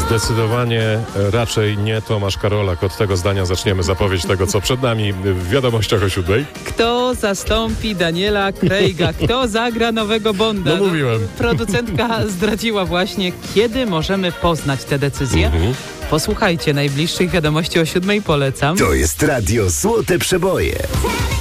Zdecydowanie raczej nie Tomasz Karolak. Od tego zdania zaczniemy zapowiedź tego, co przed nami w wiadomościach o 7. Kto zastąpi Daniela Craiga? Kto zagra nowego Bonda? No mówiłem. Producentka zdradziła właśnie, kiedy możemy poznać te decyzje. Posłuchajcie najbliższych wiadomości o 7, polecam. To jest Radio Złote Przeboje.